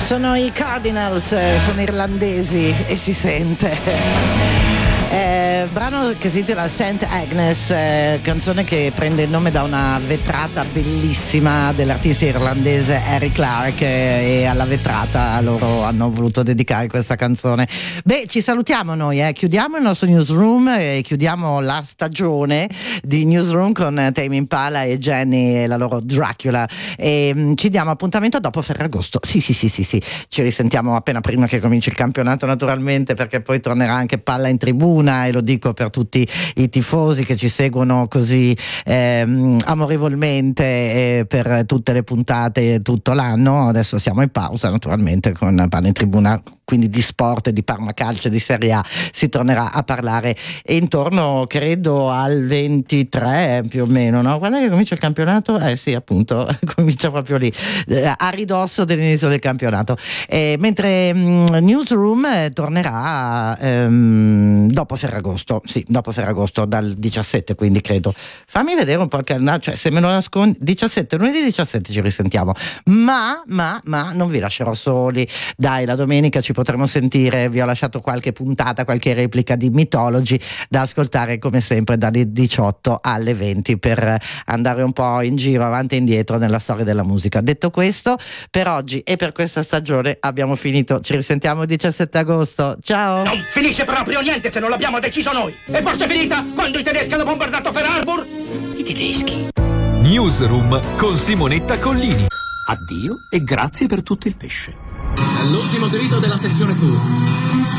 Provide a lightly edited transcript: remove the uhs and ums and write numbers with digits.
Sono i Cardinals, sono irlandesi e si sente. Brano che si intitola St. Agnes, canzone che prende il nome da una vetrata bellissima dell'artista irlandese Harry Clark, e alla vetrata loro hanno voluto dedicare questa canzone. Beh, ci salutiamo noi, chiudiamo il nostro newsroom e chiudiamo la stagione di Newsroom con Tame Impala e Jenny e la loro Dracula, e ci diamo appuntamento dopo Ferragosto. Sì, ci risentiamo appena prima che cominci il campionato, naturalmente, perché poi tornerà anche Palla in Tribuna, e lo dico per tutti i tifosi che ci seguono così amorevolmente per tutte le puntate tutto l'anno. Adesso siamo in pausa, naturalmente, con Palla in Tribuna, quindi di sport, di Parma Calcio, di Serie A si tornerà a parlare intorno, credo, al 23 più o meno, no? Quando è che comincia il campionato? Sì, appunto, comincia proprio lì, a ridosso dell'inizio del campionato, mentre Newsroom tornerà dopo Ferragosto, dopo Ferragosto, dal 17, quindi credo. Fammi vedere un po' il calendario, cioè se me lo nascondi, 17, lunedì 17 ci risentiamo, ma non vi lascerò soli, dai, la domenica ci potremo sentire. Vi ho lasciato qualche puntata, qualche replica di Mythology da ascoltare come sempre dalle 18 alle 20 per andare un po' in giro avanti e indietro nella storia della musica. Detto questo, per oggi e per questa stagione abbiamo finito. Ci risentiamo il 17 agosto. Ciao. Non finisce proprio niente se non l'abbiamo deciso noi. E forse è finita quando i tedeschi hanno bombardato Pearl Harbor. I tedeschi. Newsroom con Simonetta Collini. Addio e grazie per tutto il pesce. L'ultimo grido della sezione tour.